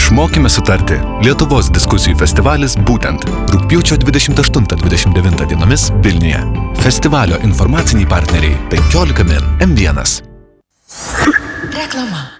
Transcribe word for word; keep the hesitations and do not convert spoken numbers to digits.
Išmokime sutarti. Lietuvos diskusijų festivalis būtent rugpjūčio dvidešimt aštuntą dvidešimt devintą dienomis Vilniuje. Festivalio informaciniai partneriai penkiolika min, M vienas. Reklama.